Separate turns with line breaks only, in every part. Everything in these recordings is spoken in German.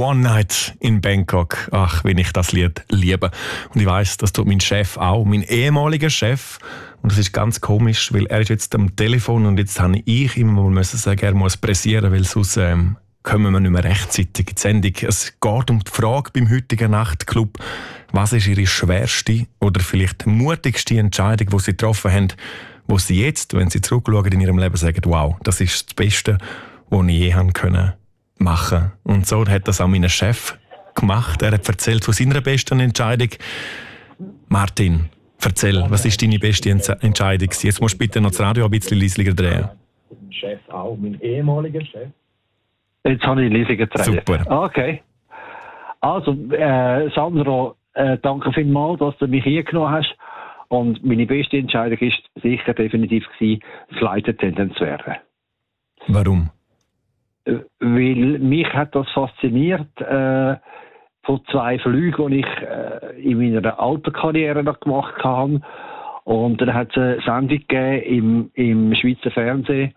One Night in Bangkok. Ach, wenn ich das Lied liebe. Und ich weiss, das tut mein Chef auch, mein ehemaliger Chef. Und das ist ganz komisch, weil er ist jetzt am Telefon und jetzt habe ich immer mal sagen, er muss pressieren, weil sonst kommen wir nicht mehr rechtzeitig in die Sendung. Es geht um die Frage beim heutigen Nachtclub, was ist Ihre schwerste oder vielleicht mutigste Entscheidung, die Sie getroffen haben, wo Sie jetzt, wenn Sie zurückschauen in Ihrem Leben, sagen, wow, das ist das Beste, was ich je haben können machen. Und so hat das auch mein Chef gemacht. Er hat erzählt von seiner besten Entscheidung. Martin, erzähl, was ist deine beste Entscheidung? Jetzt musst du bitte noch das Radio ein bisschen leisiger drehen.
Chef auch, mein ehemaliger Chef.
Jetzt habe ich leisiger gedreht.
Super.
Okay. Also, Sandro, danke vielmals, dass du mich hier genommen hast. Und meine beste Entscheidung ist sicher definitiv gewesen, Flight Attendant zu werden.
Warum?
Weil mich hat das fasziniert von 2 Flügen, die ich in meiner alten Karriere noch gemacht habe. Und dann hat es eine Sendung gegeben im Schweizer Fernsehen,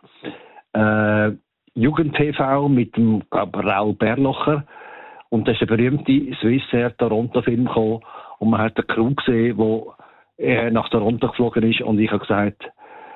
Jugend-TV mit dem Raul Berlocher. Und da ist der berühmte Swissair Toronto-Film gekommen. Und man hat eine Crew gesehen, der nach Toronto geflogen ist. Und ich habe gesagt,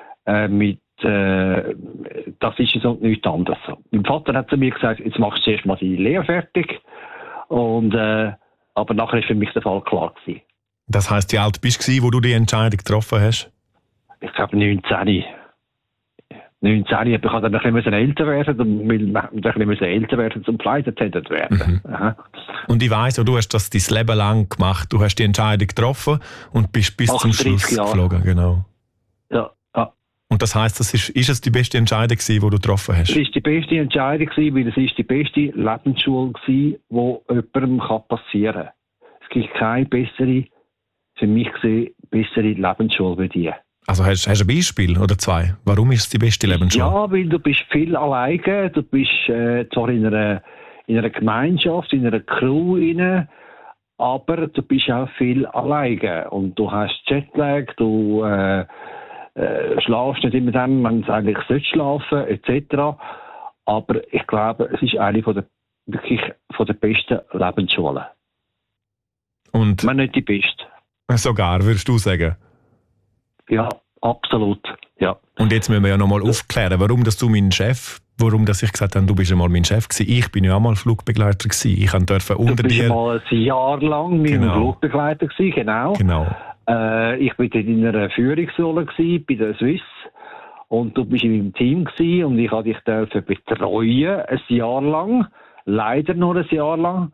das ist so nichts anderes. Mein Vater hat zu mir gesagt, jetzt machst du zuerst mal die Lehre fertig. Und, aber nachher war für mich der Fall klar gewesen.
Das heisst, wie alt bist du, wo du die Entscheidung getroffen hast?
Ich glaube 19. Ich habe dann ein bisschen älter werden, zum Flight Attendant werden.
Mhm. Und ich weiss, du hast das dein Leben lang gemacht. Du hast die Entscheidung getroffen und bist bis zum Schluss geflogen. Genau.
Ja.
Und das heisst, ist es die beste Entscheidung gewesen, die du getroffen hast?
Es ist die beste Entscheidung gewesen, weil es ist die beste Lebensschule gewesen, die jemandem passieren kann. Es gibt keine bessere, für mich gesehen, bessere Lebensschule wie die.
Also hast du ein Beispiel oder 2? Warum ist es die beste Lebensschule?
Ja, weil du bist viel alleine. Du bist zwar in einer Gemeinschaft, in einer Crew rein, aber du bist auch viel alleine. Und du hast Jetlag, du schlafst nicht immer dann, wenn du eigentlich schlafen sollst, etc. Aber ich glaube, es ist eine von der besten Lebensschulen.
Und
wenn nicht die beste.
Sogar, würdest du sagen?
Ja, absolut. Ja.
Und jetzt müssen wir ja noch mal aufklären, warum dass ich gesagt habe, du bist einmal mein Chef gewesen. Ich bin ja auch mal Flugbegleiter gewesen. Ich durfte unter dir...
Du bist mal ein Jahr lang mein Flugbegleiter gewesen, genau. Ich war in einer Führungsrolle gewesen, bei der Swiss. Und du bist in meinem Team gewesen, und ich durfte dich betreuen, ein Jahr lang. Leider nur ein Jahr lang.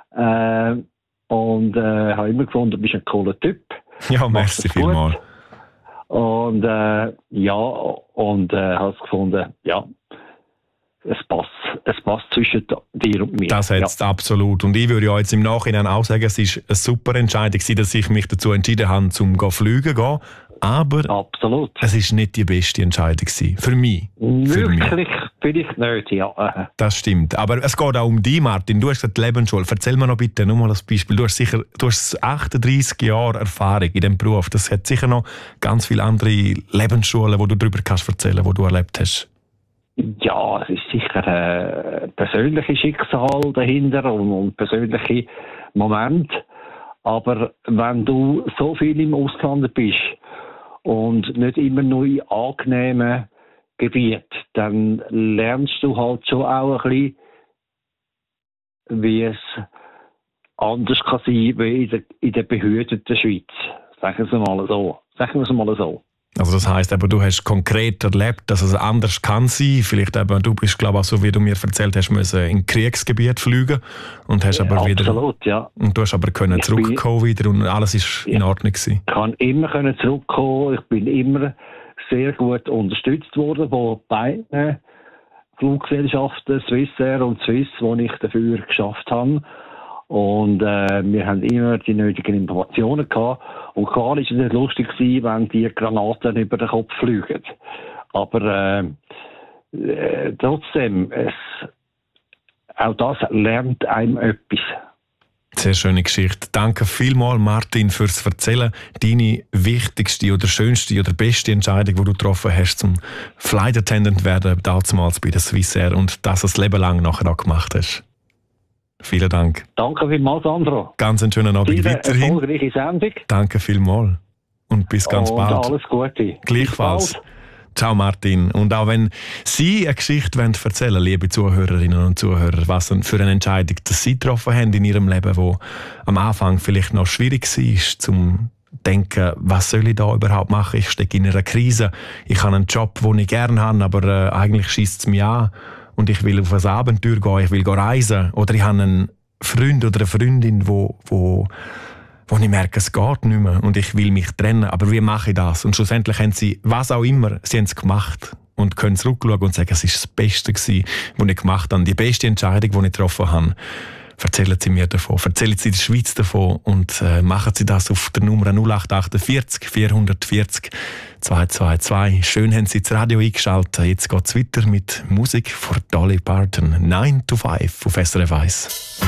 Und habe immer gefunden, du bist ein cooler Typ.
Ja, merci vielmals.
Und habe es gefunden, ja, es passt zwischen dir und mir.
Das jetzt absolut. Und ich würde ja jetzt im Nachhinein auch sagen, es ist eine super Entscheidung gewesen, dass ich mich dazu entschieden habe, zum fliegen zu gehen. Aber
absolut.
Es ist nicht die beste Entscheidung gewesen. Für mich.
Wirklich, vielleicht nicht, ja.
Das stimmt. Aber es geht auch um dich, Martin. Du hast gesagt, Lebensschule. Erzähl mir noch bitte nur mal ein Beispiel. Du hast 38 Jahre Erfahrung in diesem Beruf. Das hat sicher noch ganz viele andere Lebensschulen, wo du darüber kannst erzählen, wo du erlebt hast.
Ja, es ist sicher ein persönliches Schicksal dahinter und persönliche Momente. Aber wenn du so viel im Ausland bist und nicht immer nur in angenehmen Gebieten, dann lernst du halt schon auch ein bisschen, wie es anders kann sein wie in der behüteten Schweiz. Sagen wir es mal so.
Also das heisst, aber du hast konkret erlebt, dass es anders kann sein. Vielleicht eben, du bist, glaube ich, auch so wie du mir erzählt hast, müssen in Kriegsgebiet fliegen und hast aber wieder.
Absolut, ja.
Und du hast aber können zurückkommen wieder und alles ist in Ordnung gewesen.
Ich kann immer zurückkommen. Ich bin immer sehr gut unterstützt worden von beiden Fluggesellschaften, Swissair und Swiss, die ich dafür geschafft habe. Und wir haben immer die nötigen Informationen gehabt. Und klar war es nicht lustig, wenn die Granaten über den Kopf fliegen. Aber trotzdem, auch das lernt einem etwas.
Sehr schöne Geschichte. Danke vielmals, Martin, fürs Erzählen. Deine wichtigste oder schönste oder beste Entscheidung, die du getroffen hast, zum Flight Attendant werden, damals bei der Swissair, und das Leben lang nachher auch gemacht hast. Vielen Dank.
Danke vielmals, Sandro.
Ganz einen schönen Abend
Eine
weiterhin.
erfolgreiche Sendung.
Danke vielmals. Und bis ganz
und
bald.
alles Gute.
Gleichfalls.
Bis bald.
Ciao Martin. Und auch wenn Sie eine Geschichte erzählen wollen, liebe Zuhörerinnen und Zuhörer, was für eine Entscheidung dass Sie getroffen haben in Ihrem Leben, wo am Anfang vielleicht noch schwierig war, zum denken, was soll ich da überhaupt machen? Ich stecke in einer Krise, ich habe einen Job, den ich gerne habe, aber eigentlich schiesst es mich an und ich will auf ein Abenteuer gehen, ich will reisen. Oder ich habe einen Freund oder eine Freundin, wo ich merke, es geht nicht mehr und ich will mich trennen, aber wie mache ich das? Und schlussendlich haben sie, was auch immer, sie haben es gemacht und können zurückschauen und sagen, es war das Beste gewesen, was ich gemacht habe, die beste Entscheidung, die ich getroffen habe. Erzählen Sie mir davon, erzählen Sie der Schweiz davon und machen Sie das auf der Nummer 0848 440 222. Schön haben Sie das Radio eingeschaltet. Jetzt geht es weiter mit Musik von Dolly Parton. 9 to 5 auf SRF 1.